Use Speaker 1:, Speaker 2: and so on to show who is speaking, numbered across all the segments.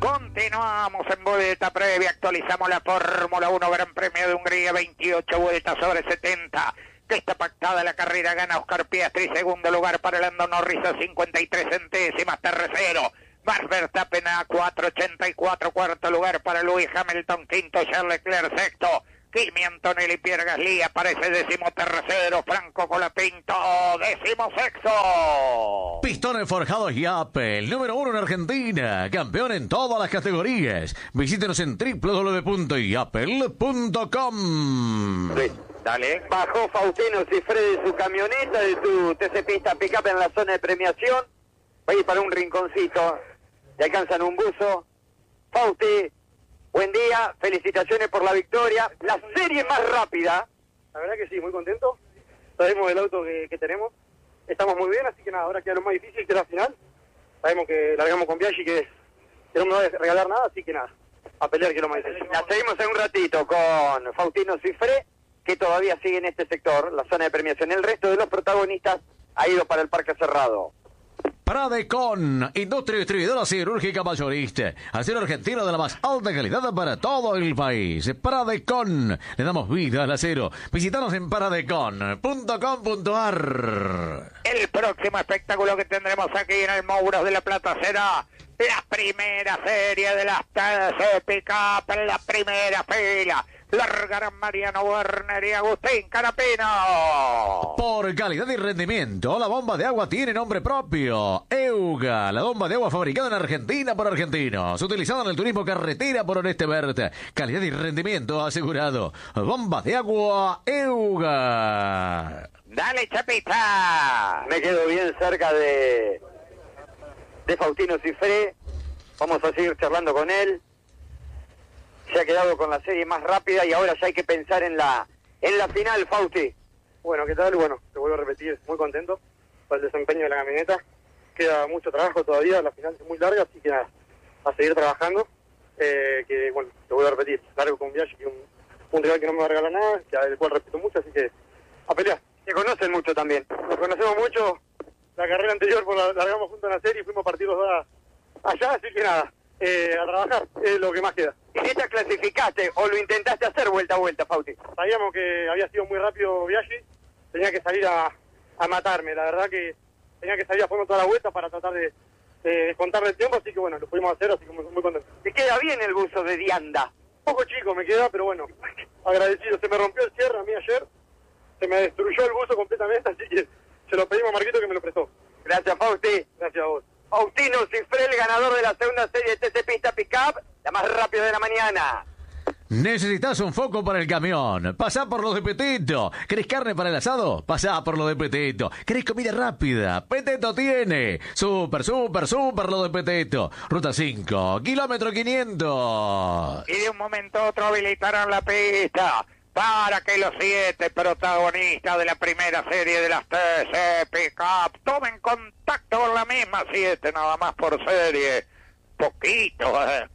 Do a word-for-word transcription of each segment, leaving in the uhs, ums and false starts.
Speaker 1: Continuamos en vuelta previa, actualizamos la Fórmula uno Gran Premio de Hungría, veintiocho vueltas sobre setenta. Que está pactada la carrera, gana Oscar Piastri, segundo lugar para Lando Norris a cincuenta y tres centésimas, tercero. Max Verstappen a cuatro ochenta y cuatro, cuarto lugar para Lewis Hamilton, quinto Charles Leclerc, sexto. Kimi Antonelli, Pierre Gasly aparece décimo tercero, Franco Colapinto, décimo sexto.
Speaker 2: Pistones forjados y Apple, número uno en Argentina, campeón en todas las categorías. Visítenos en doble u doble u doble u punto yapel punto com.
Speaker 3: Sí, dale. Bajó Faustino Cifré de su camioneta, de su T C Pista Pickup en la zona de premiación. Va a ir para un rinconcito. Le alcanzan un buzo. Fausti, buen día, felicitaciones por la victoria. La serie más rápida.
Speaker 4: La verdad que sí, muy contento. Sabemos el auto que, que tenemos. Estamos muy bien, así que nada, ahora queda lo más difícil, que es la final. Sabemos que largamos con Biaggi, que, que no me va a regalar nada, así que nada, a pelear, que es lo más difícil.
Speaker 3: La seguimos en un ratito con Faustino Cifré, que todavía sigue en este sector, la zona de premiación. El resto de los protagonistas ha ido para el parque cerrado.
Speaker 2: Pradecon, industria distribuidora cirúrgica mayorista. Acero argentino de la más alta calidad para todo el país. Pradecon, le damos vida al acero. Visítanos en paradecon punto com punto ar.
Speaker 1: El próximo espectáculo que tendremos aquí en el Mouros de la Plata será la primera serie de las T C Pickup en la primera fila. Largarán Mariano Werner y Agustín Canapino.
Speaker 2: Por calidad y rendimiento, la bomba de agua tiene nombre propio. Euga, la bomba de agua fabricada en Argentina por argentinos, utilizada en el turismo carretera por Oreste Berta. Calidad y rendimiento asegurado. Bomba de agua Euga.
Speaker 1: Dale, Chapita.
Speaker 3: Me quedo bien cerca de, de Faustino Cifré. Vamos a seguir charlando con él. Se ha quedado con la serie más rápida y ahora ya hay que pensar en la en la final, Fausti.
Speaker 4: Bueno, ¿qué tal? Bueno, te vuelvo a repetir, muy contento por el desempeño de la camioneta. Queda mucho trabajo todavía, la final es muy larga, así que nada, a seguir trabajando. Eh, que bueno, te vuelvo a repetir, largo con Biaggi, que un, un rival que no me va a regalar nada, que al cual respeto mucho, así que a pelear.
Speaker 3: Se conocen mucho también.
Speaker 4: Nos conocemos mucho, la carrera anterior por la largamos juntos en la serie y fuimos a partir los dos a- allá, así que nada, eh, a trabajar, es lo que más queda.
Speaker 3: ¿En esta clasificaste o lo intentaste hacer vuelta a vuelta, Fausti?
Speaker 4: Sabíamos que había sido muy rápido Biaggi, tenía que salir a, a matarme, la verdad que tenía que salir a fondo toda la vuelta para tratar de, de descontarle el tiempo, así que bueno, lo pudimos hacer, así que muy, muy contento.
Speaker 3: Te queda bien el buzo de Dianda.
Speaker 4: Un poco chico me queda, pero bueno, agradecido. Se me rompió el cierre a mí ayer, se me destruyó el buzo completamente, así que se lo pedimos a Marquito que me lo prestó.
Speaker 3: Gracias, Fausti.
Speaker 4: Gracias a vos.
Speaker 3: Faustino Cifré, el ganador de la segunda serie de T C Pista Pickup, la más rápida de la mañana.
Speaker 2: ¿Necesitas un foco para el camión? Pasá por los de Peteto. ¿Querés carne para el asado? Pasá por los de Peteto. ¿Querés comida rápida? Peteto tiene. Super, super, super lo de Peteto. Ruta cinco, kilómetro quinientos.
Speaker 1: Y de un momento a otro habilitarán la pista para que los siete protagonistas de la primera serie de las T C Pickup tomen contacto con la misma siete, nada más por serie. Poquito, eh.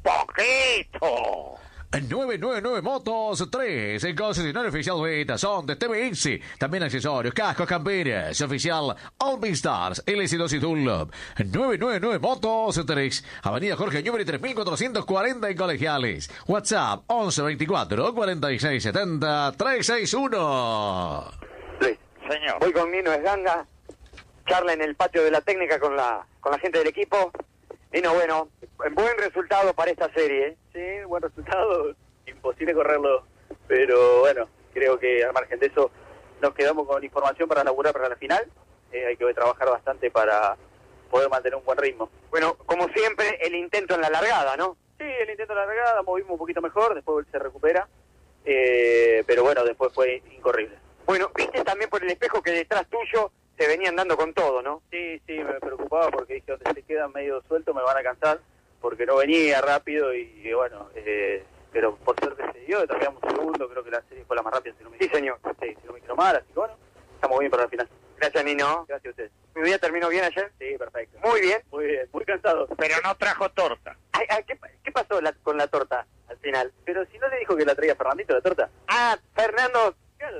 Speaker 1: Poquito.
Speaker 2: nueve nueve nueve Motos tres, el concesionario oficial Beta, son de T V X, también accesorios, cascos, camperas, oficial Alpine Stars, L S dos y Dunlop. nueve nueve nueve Motos tres, Avenida Jorge Newbery tres mil cuatrocientos cuarenta en Colegiales. WhatsApp once veinticuatro cuarenta y seis setenta trescientos sesenta y uno.
Speaker 3: Sí,
Speaker 1: señor.
Speaker 3: Voy con Nino Esganga, charla en el patio de la técnica con la con la gente del equipo. Nino, bueno, buen resultado para esta serie.
Speaker 5: Sí, buen resultado, imposible correrlo, pero bueno, creo que al margen de eso nos quedamos con información para laburar para la final. Eh, hay que trabajar bastante para poder mantener un buen ritmo.
Speaker 3: Bueno, como siempre, el intento en la largada, ¿no?
Speaker 5: Sí, el intento de la largada, movimos un poquito mejor, después se recupera, eh, pero bueno, después fue incorrible.
Speaker 3: Bueno, viste también por el espejo que detrás tuyo se venían dando con todo, ¿no?
Speaker 5: Sí, sí, me preocupaba porque dije, donde se quedan medio sueltos me van a cansar, porque no venía rápido y, y bueno, eh, pero por suerte se dio, tardamos un segundo, creo que la serie fue la más rápida, si no me
Speaker 3: Sí, señor.
Speaker 5: Sí, si no me quiero mal, así que bueno, estamos bien para la final.
Speaker 3: Gracias, Nino.
Speaker 5: Gracias a ustedes.
Speaker 3: ¿Mi día terminó bien ayer?
Speaker 5: Sí, perfecto.
Speaker 3: Muy bien.
Speaker 5: Muy bien, muy cansado.
Speaker 1: Pero no trajo torta.
Speaker 3: Ay, ay, ¿qué, qué pasó la- con la torta al final?
Speaker 5: Pero si no le dijo que la traía Fernandito la torta.
Speaker 3: Ah, Fernando,
Speaker 5: Claro,
Speaker 3: tu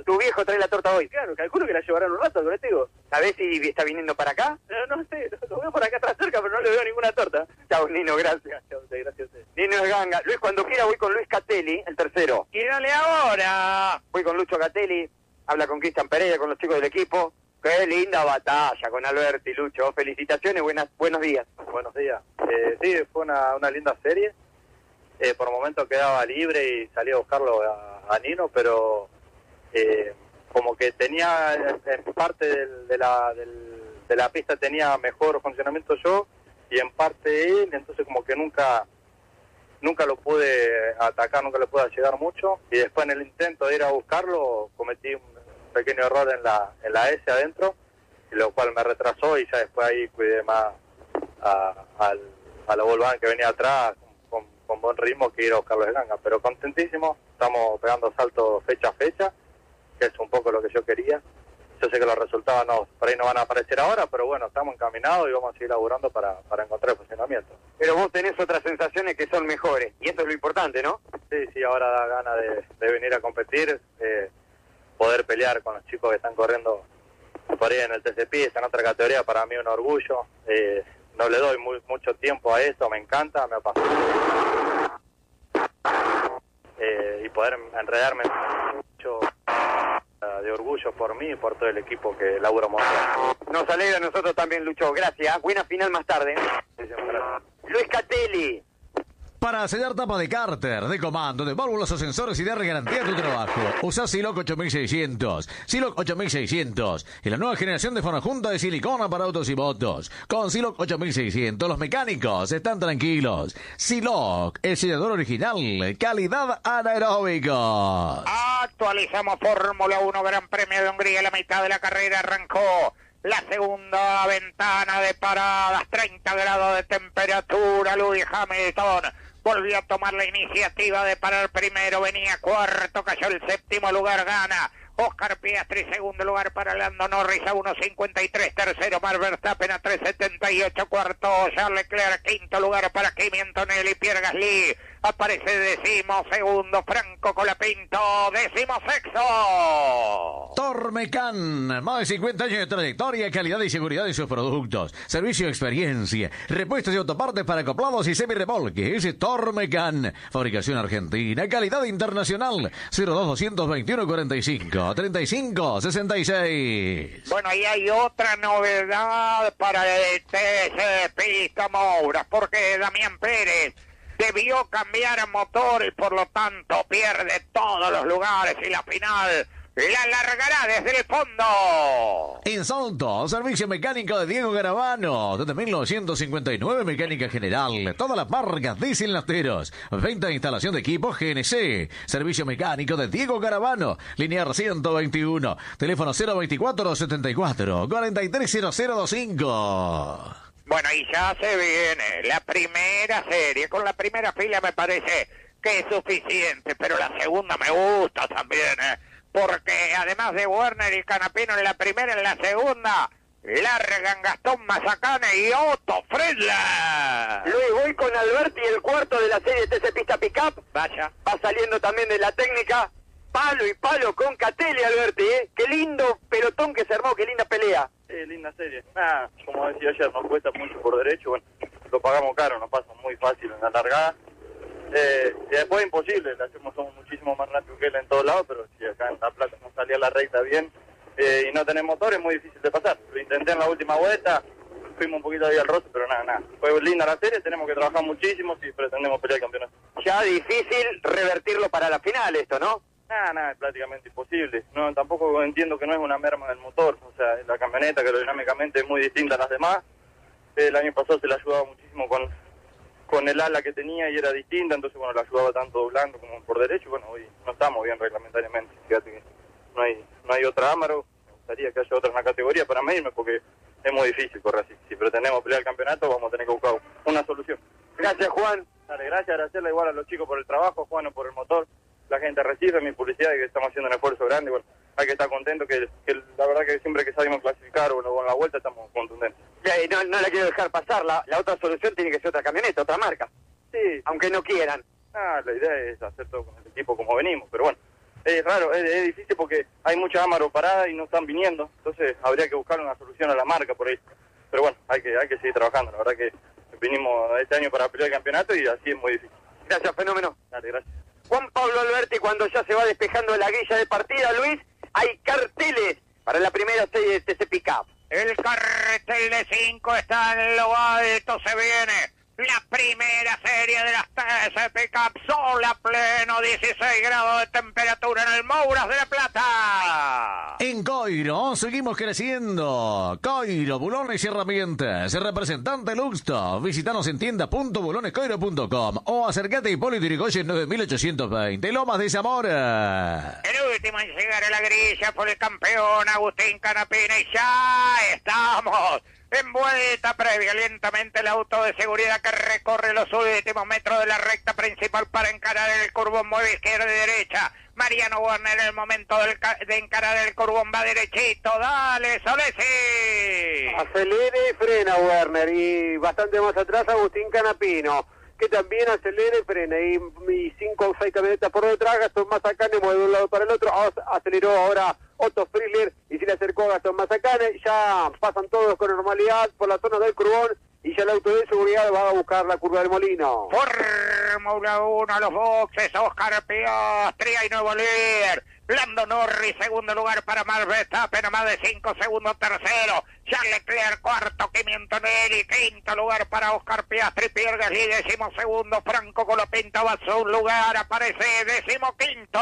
Speaker 3: tu viejo trae la torta hoy.
Speaker 5: Claro, calculo que la llevarán un rato, colectivo.
Speaker 3: ¿Sabés si está viniendo para acá?
Speaker 5: No, no sé, lo veo por acá atrás cerca, pero no le veo ninguna torta.
Speaker 3: Chao, Nino, gracias.
Speaker 5: Chao, gracias a usted.
Speaker 3: Nino es ganga. Luis, cuando quiera voy con Luis Catelli, el tercero.
Speaker 1: Y dale ahora.
Speaker 3: Voy con Lucho Catelli, habla con Cristian Pereira, con los chicos del equipo. Qué linda batalla con Alberti, Lucho. Felicitaciones, buenas, buenos días.
Speaker 5: Buenos días. Eh, sí, fue una, una linda serie. Eh, por momentos quedaba libre y salí a buscarlo a, a Nino, pero eh, como que tenía en parte del, de, la, del, de la pista tenía mejor funcionamiento yo y en parte él, entonces como que nunca nunca lo pude atacar, nunca le pude llegar mucho, y después en el intento de ir a buscarlo cometí un pequeño error en la en la S adentro, y lo cual me retrasó, y ya después ahí cuidé más a, a, a la Volván que venía atrás con, con buen ritmo que ir a buscarlo de ganga, pero contentísimo, estamos pegando saltos fecha a fecha, que es un poco lo que yo quería. Yo sé que los resultados no, por ahí no van a aparecer ahora, pero bueno, estamos encaminados y vamos a seguir laburando para, para encontrar el funcionamiento.
Speaker 3: Pero vos tenés otras sensaciones que son mejores, y eso es lo importante, ¿no?
Speaker 5: Sí, sí, ahora da ganas de, de venir a competir, eh, poder pelear con los chicos que están corriendo por ahí en el T C P, está en otra categoría, para mí un orgullo. Eh, no le doy muy, mucho tiempo a esto, me encanta, me apasiona. Eh, y poder enredarme mucho de orgullo por mí y por todo el equipo que labura montar.
Speaker 3: Nos alegra a nosotros también, Lucho. Gracias. Buena final más tarde. Luis Catelli.
Speaker 2: Para sellar tapa de cárter, de comando, de válvulas o sensores y darle garantía a tu trabajo, usa Siloc ocho mil seiscientos. Siloc ocho mil seiscientos y la nueva generación de fonajunta de silicona para autos y motos. Con Siloc ocho mil seiscientos los mecánicos están tranquilos. Siloc, el sellador original, calidad anaeróbicos.
Speaker 1: Actualizamos Fórmula uno Gran Premio de Hungría. La mitad de la carrera arrancó. La segunda ventana de paradas, treinta grados de temperatura. Lewis Hamilton volvió a tomar la iniciativa de parar primero, venía cuarto, cayó el séptimo lugar, gana Oscar Piastri, segundo lugar para Lando Norris a uno cincuenta y tres, tercero Max Verstappen a tres setenta y ocho, cuarto Charles Leclerc, quinto lugar para Kimi Antonelli, Pierre Gasly aparece décimo, segundo Franco Colapinto, décimo sexto.
Speaker 2: Tormecan, más de cincuenta años de trayectoria, calidad y seguridad en sus productos, servicio y experiencia, repuestos y autopartes para acoplados y semirremolques. Tormecan, fabricación argentina, calidad internacional. Cero dos dos veintiuno cuarenta y cinco treinta y cinco sesenta y seis.
Speaker 1: Bueno, ahí hay otra novedad para el T C Pista Moura, porque Damián Pérez debió cambiar motor y por lo tanto pierde todos los lugares y la final la largará desde el fondo.
Speaker 2: En Salto, servicio mecánico de Diego Garavano, desde mil novecientos cincuenta y nueve, mecánica general, todas las marcas diesel lasteros, venta e instalación de equipos G N C, servicio mecánico de Diego Garavano, linear ciento veintiuno, teléfono cero veinticuatro setenta y cuatro cuarenta y tres cero cero veinticinco.
Speaker 1: Bueno, y ya se viene la primera serie. Con la primera fila me parece que es suficiente, pero la segunda me gusta también, ¿eh? Porque además de Werner y Canapino en la primera, en la segunda largan Gastón Mazacane y Otto Friedler.
Speaker 3: Luis, voy con Alberti, el cuarto de la serie T C Pista Pickup.
Speaker 1: Vaya.
Speaker 3: Va saliendo también de la técnica. Palo y palo con Catelli, Alberti, ¿eh? Qué lindo pelotón que se armó, qué linda pelea.
Speaker 5: Sí, linda serie. Ah, como decía ayer, nos cuesta mucho por derecho, bueno, lo pagamos caro, nos pasa muy fácil en la largada. Eh, y después imposible, le hacemos somos muchísimo más rápido que él en todos lados, pero si acá en La Plata no salía la recta bien eh, y no tenemos motor, es muy difícil de pasar. Lo intenté en la última vuelta, fuimos un poquito ahí al roce, pero nada, nada. Fue linda la serie, tenemos que trabajar muchísimo si pretendemos pelear el campeonato.
Speaker 3: Ya difícil revertirlo para la final esto, ¿no?
Speaker 5: Nada, nada, es prácticamente imposible. No, tampoco entiendo que no es una merma del motor, o sea, la camioneta que aerodinámicamente es muy distinta a las demás. El año pasado se la ayudaba muchísimo con... con el ala que tenía y era distinta, entonces bueno, la ayudaba tanto doblando como por derecho, bueno, hoy no estamos bien reglamentariamente, fíjate que no hay no hay otra Amaro, me gustaría que haya otra en la categoría para medirme porque es muy difícil correr así, si pretendemos pelear el campeonato vamos a tener que buscar una solución.
Speaker 3: Gracias, Juan.
Speaker 5: Dale, gracias, agradecerle igual a los chicos por el trabajo, Juan por el motor, la gente recibe mi publicidad y que estamos haciendo un esfuerzo grande, bueno, hay que estar contento que, que la verdad que siempre que salimos a clasificar o en la vuelta estamos contundentes.
Speaker 3: Ya, y no, no la quiero dejar pasar, la, la otra solución tiene que ser otra camioneta, otra marca.
Speaker 5: Sí.
Speaker 3: Aunque no quieran.
Speaker 5: Ah, la idea es hacer todo con el equipo como venimos, pero bueno,
Speaker 4: es raro, es, es difícil porque hay muchas Amaro paradas y no están viniendo, entonces habría que buscar una solución a la marca por ahí. Pero bueno, hay que hay que seguir trabajando, la verdad que vinimos este año para pelear el campeonato y así es muy difícil.
Speaker 3: Gracias, Fenómeno.
Speaker 4: Dale, gracias.
Speaker 3: Juan Pablo Alberti, cuando ya se va despejando la guilla de partida, Luis, hay carteles para la primera serie de T C Pickup.
Speaker 1: El cartel de cinco está en lo alto, se viene la primera serie de las T C Pickup, sol a pleno, dieciséis grados de temperatura en el Mouras de la Plata.
Speaker 2: En Coiro seguimos creciendo. Coiro, bulones y herramientas. Representante Luxto. Visítanos en tienda punto bulones coiro punto com o acércate a Hipólito Yrigoyen nueve mil ochocientos veinte, Lomas de Zamora.
Speaker 1: El último en llegar a la grilla fue el campeón Agustín Canapina y ya estamos en vuelta previa. Lentamente el auto de seguridad que recorre los últimos metros de la recta principal para encarar el curvón, mueve izquierda y derecha. Mariano Werner en el momento del de encarar el curvón va derechito. Dale, Solesi.
Speaker 3: Acelere y frena Werner, y bastante más atrás Agustín Canapino, que también acelera y frena, y, y cinco o seis camionetas por detrás. Gastón Mazacane mueve de un lado para el otro, aceleró ahora Otto Friedler y se le acercó a Gastón Mazacane. Ya pasan todos con normalidad por la zona del curvón y ya el auto de seguridad va a buscar la curva del Molino.
Speaker 1: Fórmula uno a los boxes, Oscar Piastri y nuevo líder. Lando Norris, segundo lugar para Max Verstappen, a más de cinco segundos tercero. Charles Leclerc, cuarto, Kimi Antonelli, quinto lugar para Oscar Piastri, Pierre Gasly, décimo segundo, Franco Colapinto va a su lugar, aparece décimo quinto.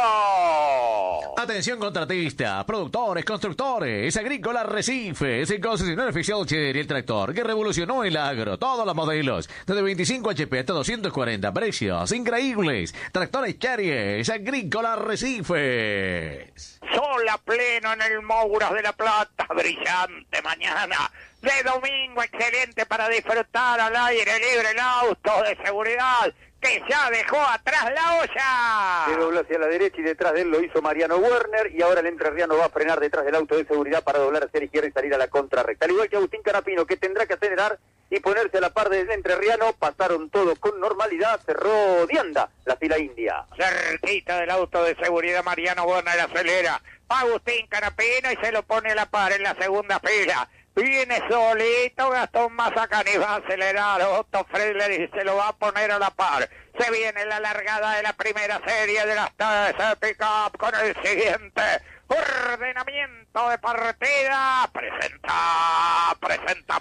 Speaker 2: Atención contratistas, productores, constructores, agrícolas, Arrecifes, el concesionario oficial Chery, el tractor que revolucionó el agro, todos los modelos, desde veinticinco H P hasta doscientos cuarenta, precios increíbles, tractores Chery, agrícola Arrecifes.
Speaker 1: Sol a pleno en el Mouras de la Plata, brillante mañana de domingo, excelente para disfrutar al aire libre el auto de seguridad que ya dejó atrás la olla.
Speaker 3: Se dobló hacia la derecha y detrás de él lo hizo Mariano Werner, y ahora el entrerriano va a frenar detrás del auto de seguridad para doblar hacia la izquierda y salir a la contrarrecta. Al igual que Agustín Canapino, que tendrá que acelerar y ponerse a la par del entrerriano. Pasaron todos con normalidad, cerró Dianda la fila india.
Speaker 1: Cerquita del auto de seguridad, Mariano Werner acelera. Agustín Canapino y se lo pone a la par en la segunda fila. Viene solito Gastón Mazacane, va a acelerar Otto Friedler y se lo va a poner a la par. Se viene la largada de la primera serie de las T C Pickup con el siguiente ordenamiento de partida. Presenta, presenta,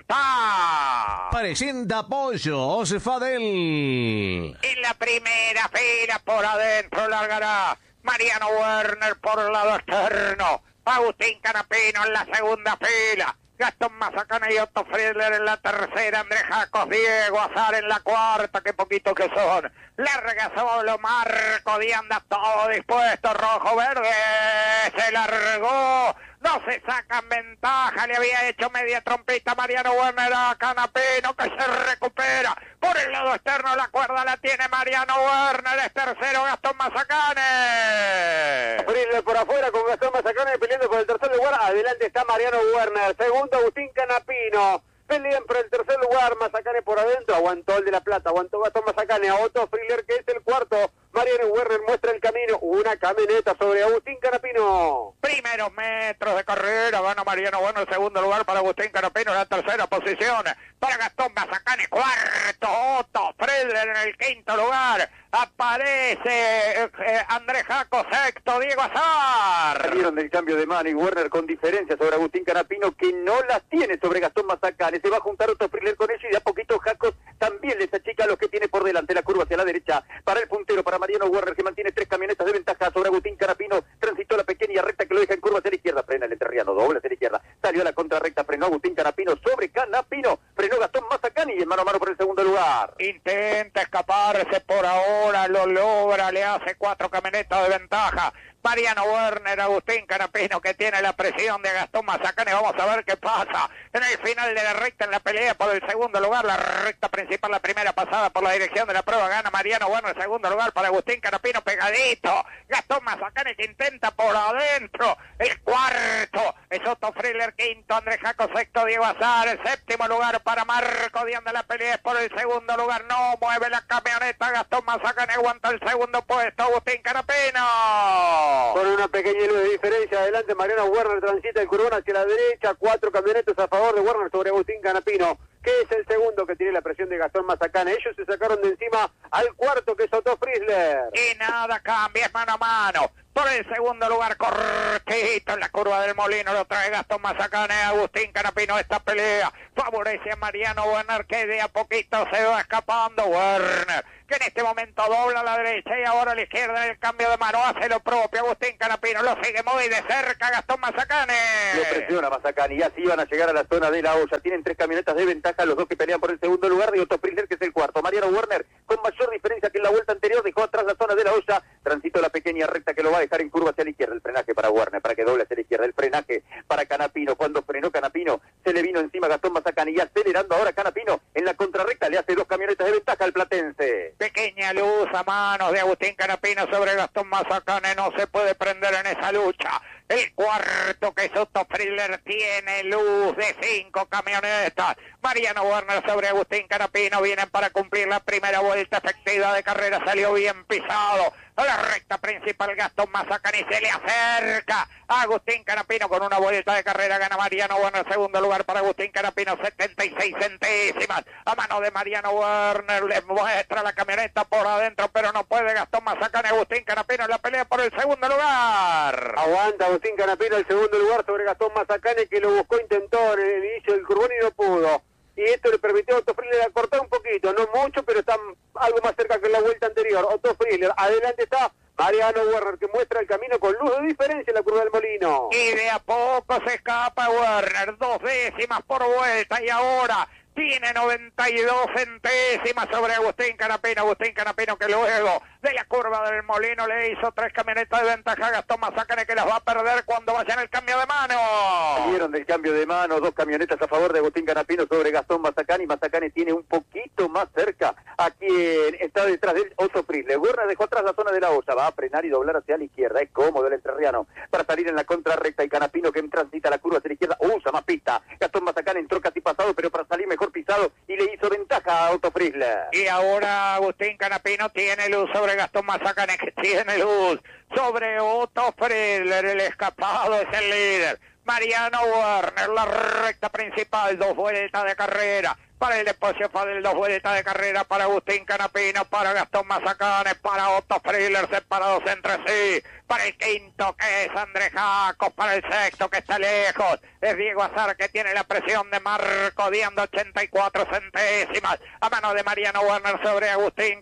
Speaker 1: presenta.
Speaker 2: Presenta Pollos Fadel.
Speaker 1: En la primera fila por adentro largará Mariano Werner por el lado externo. Agustín Canapino en la segunda fila. Gastón Mazacane y Otto Friedler en la tercera. Andrés Jacos, Diego Azar en la cuarta. Qué poquito que son. Larga solo Marco Dianda, todo dispuesto. Rojo, verde. Se largó. No se sacan ventaja. Le había hecho media trompita Mariano Werner a Canapino, que se recupera. Por el lado externo la cuerda la tiene Mariano Werner. Es tercero Gastón Mazacane.
Speaker 3: Friedler por afuera con Gastón Mazacane peleando por el tercer lugar. Adelante está Mariano Werner. Segundo Agustín Canapino. Pelean por el tercer lugar, Mazacane por adentro, aguantó el de La Plata, aguantó Gastón Mazacane, a Otto Friedler, que es el cuarto. Mariano Werner muestra el camino, una camioneta sobre Agustín Canapino.
Speaker 1: Primeros metros de carrera, gana Mariano Werner, segundo lugar para Agustín Canapino, en la tercera posición para Gastón Mazacane, cuarto Otto Friedler en el quinto lugar. Aparece eh, eh, Andrés Jaco, sexto Diego Azar.
Speaker 3: Salieron del cambio de mano y Werner con diferencia sobre Agustín Canapino, que no las tiene sobre Gastón Mazacane. Se va a juntar Otto Friedler con ellos y de a poquito Jacos también les achica a los que tiene por delante. La curva hacia la derecha para el puntero, para Mariano Werner, que mantiene tres camionetas de ventaja sobre Agustín Canapino. Transitó la pequeña recta que lo deja en curva hacia la izquierda. Frena el entrerriano, doble hacia la izquierda. Salió a la contrarrecta, frenó Agustín Canapino sobre Canapino. Frenó Gastón Mazacane y en mano a mano por el segundo lugar.
Speaker 1: Intenta escaparse por ahora, lo logra, le hace cuatro camionetas de ventaja. Mariano Werner, Agustín Canapino, que tiene la presión de Gastón Mazacane. Vamos a ver qué pasa en el final de la recta, en la pelea por el segundo lugar. La recta principal, la primera pasada por la dirección de la prueba, gana Mariano Werner, segundo lugar para Agustín Canapino, pegadito. Gastón Mazacane que intenta por adentro. El cuarto Es Otto Friedler quinto, Andrés Jaco sexto, Diego Azar, el séptimo lugar para Marco Díaz de la pelea es por el segundo lugar, no mueve la camioneta, Gastón Mazacane aguanta el segundo puesto, Agustín Canapino.
Speaker 3: Con una pequeña luz de diferencia, adelante Mariano Werner transita el curvón hacia la derecha, cuatro camionetas a favor de Werner sobre Agustín Canapino, que es el segundo que tiene la presión de Gastón Mazacane. Ellos se sacaron de encima al cuarto, que es Otto Friedler.
Speaker 1: Y nada cambia, es mano a mano. Por el segundo lugar, cortito en la curva del Molino, lo trae Gastón Mazacane, Agustín Canapino. Esta pelea favorece a Mariano Werner, que de a poquito se va escapando. Werner, que en este momento dobla a la derecha y ahora a la izquierda en el cambio de mano, hace lo propio. Agustín Canapino lo sigue muy de cerca Gastón Mazacane.
Speaker 5: Lo presiona Mazacane y así van a llegar a la zona de la olla. Tienen tres camionetas de ventaja, los dos que pelean por el segundo lugar, de Otto Friedler, que es el cuarto. Mariano Werner, con mayor diferencia que en la vuelta anterior, dejó atrás la zona de la olla, transitó la pequeña recta que lo va a dejar en curva hacia la izquierda. El frenaje para Werner, para que doble hacia la izquierda. El frenaje para Canapino. Cuando frenó Canapino, se le vino encima Gastón Mazacane y acelerando ahora Canapino en la contrarrecta, le hace dos camionetas de ventaja al platense.
Speaker 1: Pequeña luz a manos de Agustín Canapino sobre Gastón Mazacane, no se puede prender en esa lucha. El cuarto, que es Otto Friedler, tiene luz de cinco camionetas. Mariano Werner sobre Agustín Canapino vienen para cumplir la primera vuelta efectiva de carrera, salió bien pisado. A la recta principal Gastón Mazacane se le acerca a Agustín Canapino con una vuelta de carrera, gana Mariano Werner, segundo lugar para Agustín Canapino, setenta y seis centésimas, a mano de Mariano Werner, le muestra la camioneta por adentro, pero no puede Gastón Mazacane. Agustín Canapino en la pelea por el segundo lugar.
Speaker 3: Aguanta Agustín Canapino el segundo lugar sobre Gastón Mazacane, que lo buscó, intentó en el inicio del curvón y no pudo. Y esto le permitió a Otto Friedler acortar un poquito, no mucho, pero está algo más cerca que en la vuelta anterior. Otto Friedler, adelante está Mariano Werner, que muestra el camino con luz de diferencia en la curva del Molino.
Speaker 1: Y de a poco se escapa Werner, dos décimas por vuelta, y ahora tiene noventa y dos centésimas sobre Agustín Canapino. Agustín Canapino, que luego de la curva del Molino le hizo tres camionetas de ventaja a Gastón Mazacane, que las va a perder cuando vaya en el cambio de mano.
Speaker 5: Salieron del cambio de mano, dos camionetas a favor de Agustín Canapino sobre Gastón Mazacane, y Mazacane tiene un poquito más cerca a quien está detrás de él, Otto Friedler. Werner dejó atrás la zona de la olla, va a frenar y doblar hacia la izquierda, es cómodo el entrerriano para salir en la contrarrecta, y Canapino, que transita la curva hacia la izquierda, usa más pista. Gastón Mazacane entró casi pasado, pero para salir mejor pisado, y le hizo ventaja a Otto Friedler.
Speaker 1: Y ahora Agustín Canapino tiene luz sobre Gastón Mazacane, que tiene luz sobre Otto Friedler. El escapado es el líder. Mariano Werner, la recta principal, dos vueltas de carrera. Para el Despocio Fadel, dos vueltas de carrera para Agustín Canapino, para Gastón Mazacane, para Otto Friedler, separados entre sí. Para el quinto, que es Andrés Jacos, para el sexto, que está lejos, es Diego Azar, que tiene la presión de Marco Díaz, ochenta y cuatro centésimas, a mano de Mariano Werner sobre Agustín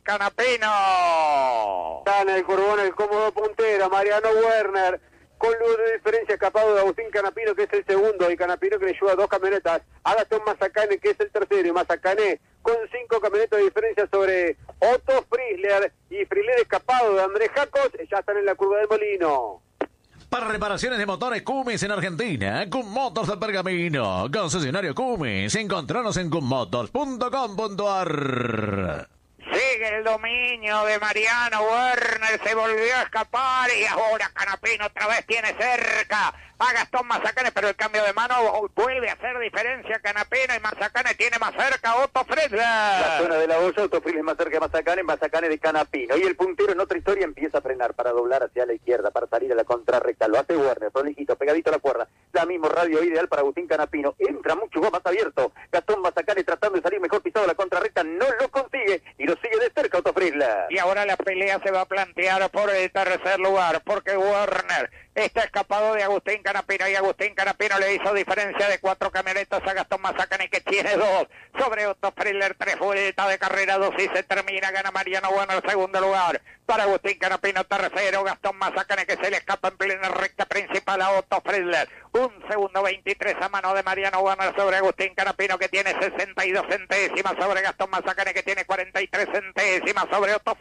Speaker 1: Canapino.
Speaker 3: Está en el curvón el cómodo puntero, Mariano Werner, con luz de diferencia, escapado de Agustín Canapino, que es el segundo, y Canapino, que le lleva dos camionetas a Gastón Mazacane, que es el tercero, y Mazacane con cinco camionetas de diferencia sobre Otto Friedler, y Friedler escapado de Andrés Jacos, ya están en la curva del Molino.
Speaker 2: Para reparaciones de motores Cummins en Argentina, Cum Motors de Pergamino, concesionario Cummins, encontranos en cum motors punto com punto a r.
Speaker 1: Sigue el dominio de Mariano Werner, se volvió a escapar y ahora Canapino otra vez tiene cerca a Gastón Mazacane, pero el cambio de mano vuelve a hacer diferencia. Canapino y Mazacane tiene más cerca a Otto Friedler.
Speaker 5: La zona de la olla, Otto Friedler más cerca de Mazacane, Mazacane de Canapino. Y el puntero en otra historia empieza a frenar para doblar hacia la izquierda, para salir a la contrarrecta. Lo hace Werner, prolijito, pegadito a la cuerda. La mismo radio ideal para Agustín Canapino. Entra mucho más abierto. Gastón Mazacane tratando de salir mejor pisado a la contrarrecta, no lo consigue y lo sigue de cerca Otto Friedler.
Speaker 1: Y ahora la pelea se va a plantear por el tercer lugar, porque Werner está escapado de Agustín Canapino, y Agustín Canapino le hizo diferencia de cuatro camionetas a Gastón Mazacane, que tiene dos sobre Otto Friedler, tres vueltas de carrera, dos y se termina, gana Mariano Werner, segundo lugar para Agustín Canapino, tercero Gastón Mazacane, que se le escapa en plena recta principal a Otto Friedler, un segundo veintitrés a mano de Mariano Werner sobre Agustín Canapino, que tiene sesenta y dos centésimas sobre Gastón Mazacane, que tiene cuarenta y tres centésimas sobre Otto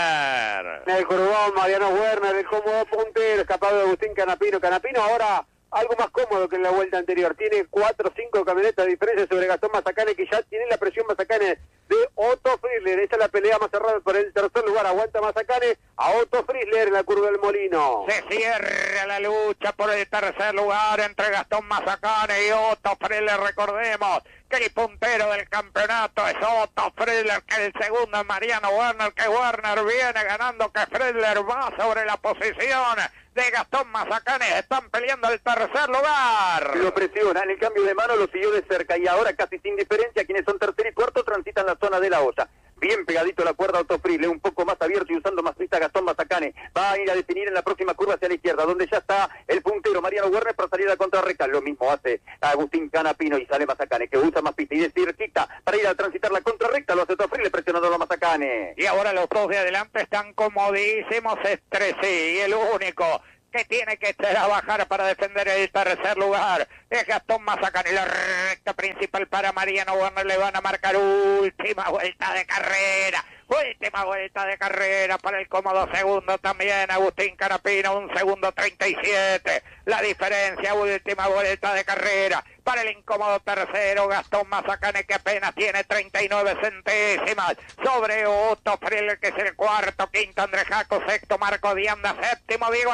Speaker 1: Friedler.
Speaker 3: En el curvón, Mariano Werner, el cómodo puntero, escapado de Agustín Canapino. Canapino ahora algo más cómodo que en la vuelta anterior. Tiene cuatro o cinco camionetas de diferencia sobre Gastón Mazacane, que ya tiene la presión Mazacane de Otto Frizzler. Esta es la pelea más cerrada por el tercer lugar. Aguanta Mazacane a Otto Frizzler en la curva del Molino.
Speaker 1: Se cierra la lucha por el tercer lugar entre Gastón Mazacane y Otto Frizzler. Recordemos que el puntero del campeonato es Otto Frizzler, que el segundo es Mariano Werner, que Werner viene ganando, que Frizzler va sobre la posición de Gastón Mazacane. Están peleando el tercer lugar.
Speaker 5: Lo presiona, en el cambio de mano lo siguió de cerca y ahora casi sin diferencia quienes son tercer y cuarto transitan la zona de la olla. Bien pegadito a la cuerda Otto Frizzler, un poco más abierto y usando más pista Gastón Mazacane. Va a ir a definir en la próxima curva hacia la izquierda, donde ya está el puntero Mariano Werner para salir a la contrarrecta. Lo mismo hace Agustín Canapino y sale Mazacane, que usa más pista y de cerquita para ir a transitar la contrarrecta. Lo hace Otto Frizzler presionando a Mazacane.
Speaker 1: Y ahora los dos de adelante están comodísimos entre sí. Y el único que tiene que trabajar para defender el tercer lugar es Gastón Mazacane. La recta principal para Mariano Werner, le van a marcar última vuelta de carrera. Última vuelta de carrera para el cómodo segundo también Agustín Canapino, un segundo treinta y siete. La diferencia, última vuelta de carrera para el incómodo tercero Gastón Mazacane, que apenas tiene treinta y nueve centésimas sobre Otto Frizzler, que es el cuarto, quinto Andrés Jaco, sexto Marco Dianda, séptimo Diego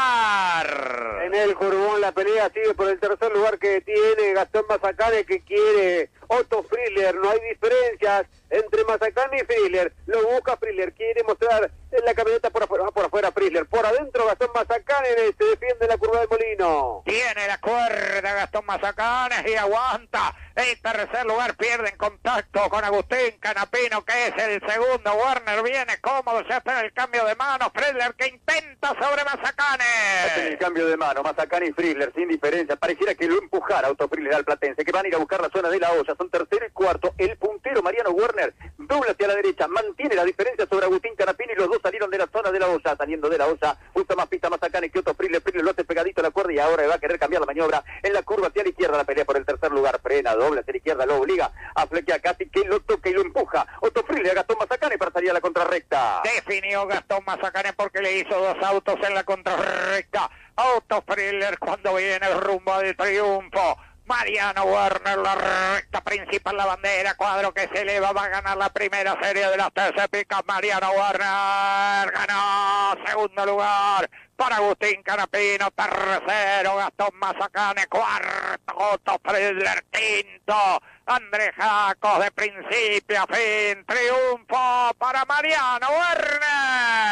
Speaker 1: Azar.
Speaker 3: En el curvón la pelea sigue por el tercer lugar que tiene Gastón Mazacane, que quiere Otto Frizzler. No hay diferencias entre Mazacane y Frizzler. Lo busca Frizzler, quiere mostrar en la camioneta por afuera, por afuera Frizzler, por adentro Gastón Mazacane se defiende la curva del Molino.
Speaker 1: Tiene la cuerda Gastón Mazacane y aguanta. En tercer lugar pierde en contacto con Agustín Canapino, que es el segundo. Werner viene cómodo, ya está en el cambio de mano. Frizzler que intenta sobre Mazacane.
Speaker 5: En el cambio de mano, Mazacane y Frizzler sin diferencia. Pareciera que lo empujara Otto Frizzler al platense, que van a ir a buscar la zona de la olla. Son tercero y cuarto. El puntero Mariano Werner dobla hacia la derecha, mantiene la diferencia sobre Agustín Canapino y los dos salieron de la zona de la olla. Saliendo de la olla, usa más pista Mazacane que Otto Frizzler. Frizzler lo hace pegadito a la cuerda y ahora va a querer cambiar la maniobra en la curva hacia la izquierda. La pelea por el tercer lugar, frena, dobla hacia la izquierda, lo obliga a flequear casi que lo toca y lo empuja Otto Frizzler a Gastón Mazacane para salir a la contrarrecta.
Speaker 1: Definió Gastón Mazacane porque le hizo dos autos en la contrarrecta a Otto Frizzler cuando viene rumbo al triunfo. Mariano Werner, la recta principal, la bandera, cuadro que se eleva, va a ganar la primera serie de las T C Pickup. Mariano Werner ganó, segundo lugar para Agustín Canapino, tercero Gastón Mazacane, cuarto Otto Frizzler, quinto Andrés Jacos, de principio a fin, triunfo para Mariano Werner.